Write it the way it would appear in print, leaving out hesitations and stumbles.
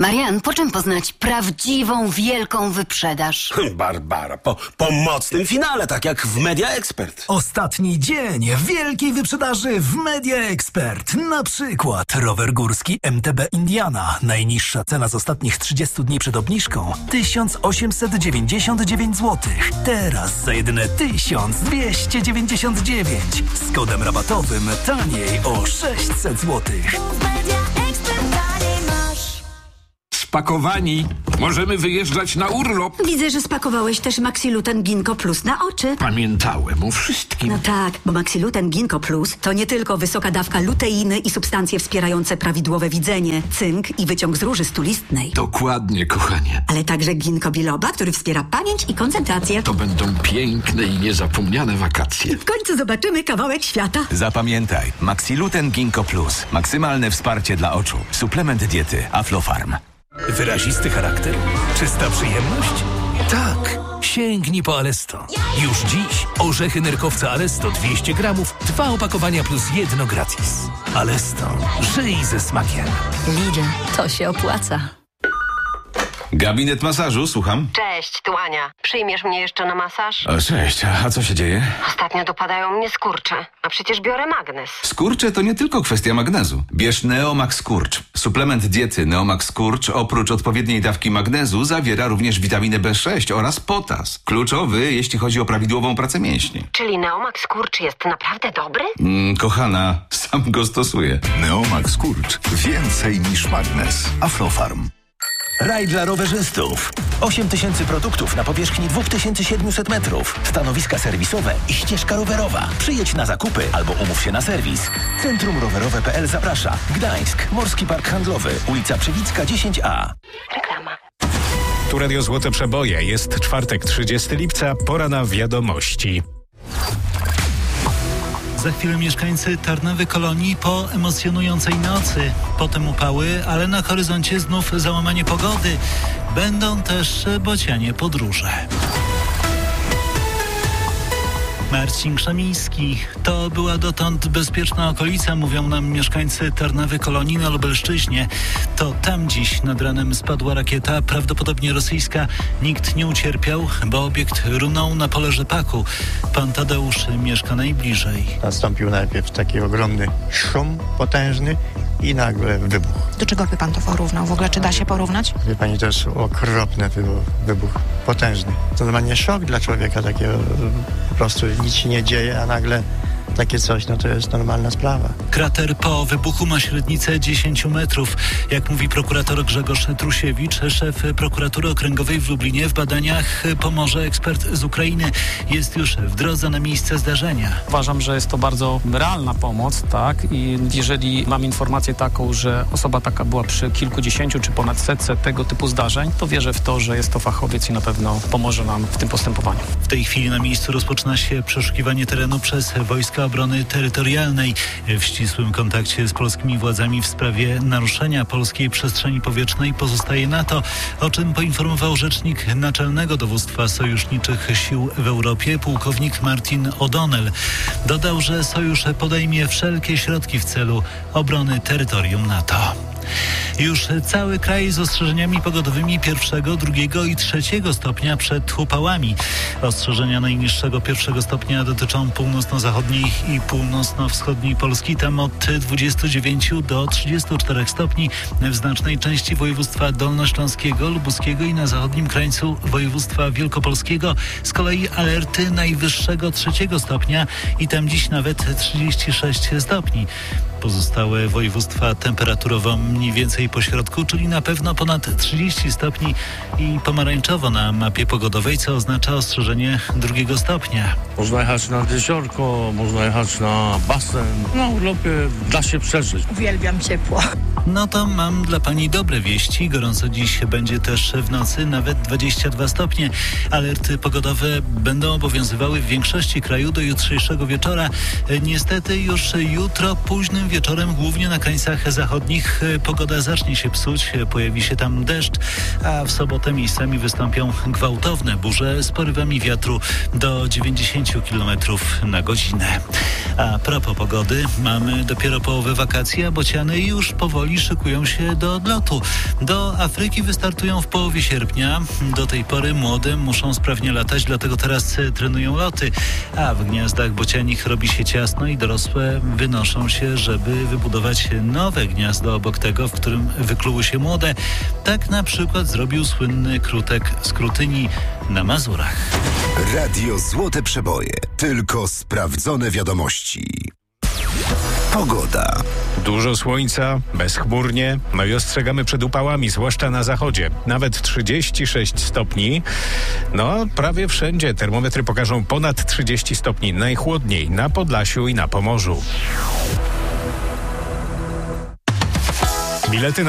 Marian, po czym poznać prawdziwą, wielką wyprzedaż? Barbara, po mocnym finale, tak jak w Media Expert. Ostatni dzień wielkiej wyprzedaży w Media Expert. Na przykład rower górski MTB Indiana. Najniższa cena z ostatnich 30 dni przed obniżką 1899 zł. Teraz za jedyne 1299. Z kodem rabatowym taniej o 600 zł. Spakowani. Możemy wyjeżdżać na urlop. Widzę, że spakowałeś też Maxiluten Ginkgo Plus na oczy. Pamiętałem o wszystkim. No tak, bo Maxiluten Ginkgo Plus to nie tylko wysoka dawka luteiny i substancje wspierające prawidłowe widzenie, cynk i wyciąg z róży stulistnej. Dokładnie, kochanie. Ale także ginkgo biloba, który wspiera pamięć i koncentrację. To będą piękne i niezapomniane wakacje. W końcu zobaczymy kawałek świata. Zapamiętaj, Maxiluten Ginkgo Plus. Maksymalne wsparcie dla oczu. Suplement diety Aflofarm. Wyrazisty charakter? Czysta przyjemność? Tak. Sięgnij po Alesto. Już dziś orzechy nerkowca Alesto 200 gramów, 2 opakowania plus 1 gratis. Alesto. Żyj ze smakiem. Lidl, to się opłaca. Gabinet masażu, słucham. Cześć, tu Ania. Przyjmiesz mnie jeszcze na masaż? O, cześć, a co się dzieje? Ostatnio dopadają mnie skurcze, a przecież biorę magnes. Skurcze to nie tylko kwestia magnezu. Bierz Neomax Skurcz. Suplement diety Neomax Skurcz oprócz odpowiedniej dawki magnezu zawiera również witaminę B6 oraz potas. Kluczowy, jeśli chodzi o prawidłową pracę mięśni. Czyli Neomax Skurcz jest naprawdę dobry? Kochana, sam go stosuję. Neomax Skurcz. Więcej niż magnes. Aflofarm. Raj dla rowerzystów. 8000 produktów na powierzchni 2700 metrów. Stanowiska serwisowe i ścieżka rowerowa. Przyjedź na zakupy albo umów się na serwis. Centrum Rowerowe.pl zaprasza. Gdańsk, Morski Park Handlowy, ulica Przewicka 10A. Reklama. Tu Radio Złote Przeboje. Jest czwartek, 30 lipca. Pora na wiadomości. Za chwilę mieszkańcy Tarnowy Kolonii po emocjonującej nocy. Potem upały, ale na horyzoncie znów załamanie pogody. Będą też bocianie podróże. Marcin Krzemiński. To była dotąd bezpieczna okolica, mówią nam mieszkańcy Tarnowy Kolonii na Lubelszczyźnie. To tam dziś nad ranem spadła rakieta, prawdopodobnie rosyjska. Nikt nie ucierpiał, bo obiekt runął na pole rzepaku. Pan Tadeusz mieszka najbliżej. Nastąpił najpierw taki ogromny szum potężny i nagle wybuch. Do czego by pan to porównał? W ogóle czy da się porównać? Wie pani, to jest okropny wybuch, potężny. To normalnie szok dla człowieka takiego, po prostu nic się nie dzieje, a nagle takie coś, no to jest normalna sprawa. Krater po wybuchu ma średnicę 10 metrów. Jak mówi prokurator Grzegorz Trusiewicz, szef prokuratury okręgowej w Lublinie, w badaniach pomoże ekspert z Ukrainy. Jest już w drodze na miejsce zdarzenia. Uważam, że jest to bardzo realna pomoc, tak? I jeżeli mam informację taką, że osoba taka była przy kilkudziesięciu czy ponad setce tego typu zdarzeń, to wierzę w to, że jest to fachowiec i na pewno pomoże nam w tym postępowaniu. W tej chwili na miejscu rozpoczyna się przeszukiwanie terenu przez Wojska Obrony Terytorialnej w ścisłym kontakcie z polskimi władzami w sprawie naruszenia polskiej przestrzeni powietrznej pozostaje NATO, o czym poinformował rzecznik Naczelnego Dowództwa Sojuszniczych Sił w Europie, pułkownik Martin O'Donnell. Dodał, że sojusz podejmie wszelkie środki w celu obrony terytorium NATO. Już cały kraj z ostrzeżeniami pogodowymi 1., 2. i 3. stopnia przed upałami. Ostrzeżenia najniższego 1. stopnia dotyczą północno-zachodniej i północno-wschodniej Polski. Tam od 29 do 34 stopni w znacznej części województwa dolnośląskiego, lubuskiego i na zachodnim krańcu województwa wielkopolskiego. Z kolei alerty najwyższego 3. stopnia i tam dziś nawet 36 stopni. Pozostałe województwa temperaturowo mniej więcej po środku, czyli na pewno ponad 30 stopni i pomarańczowo na mapie pogodowej, co oznacza ostrzeżenie 2. stopnia. Można jechać na jeziorko, można jechać na basen. Na urlopie da się przeżyć. Uwielbiam ciepło. No to mam dla pani dobre wieści. Gorąco dziś będzie też w nocy, nawet 22 stopnie. Alerty pogodowe będą obowiązywały w większości kraju do jutrzejszego wieczora. Niestety już jutro późnym wieczorem głównie na krańcach zachodnich pogoda zacznie się psuć, pojawi się tam deszcz, a w sobotę miejscami wystąpią gwałtowne burze z porywami wiatru do 90 km na godzinę. A propos pogody, mamy dopiero połowę wakacji, a bociany już powoli szykują się do odlotu. Do Afryki wystartują w połowie sierpnia. Do tej pory młode muszą sprawnie latać, dlatego teraz trenują loty. A w gniazdach bocianich robi się ciasno i dorosłe wynoszą się, żeby wybudować nowe gniazdo obok tego, w którym wykluły się młode. Tak na przykład zrobił słynny krutek z Krutyni na Mazurach. Radio Złote Przeboje. Tylko sprawdzone wiadomości. Pogoda. Dużo słońca, bezchmurnie, no i ostrzegamy przed upałami, zwłaszcza na zachodzie. Nawet 36 stopni. No, prawie wszędzie termometry pokażą ponad 30 stopni. Najchłodniej na Podlasiu i na Pomorzu. Bilety na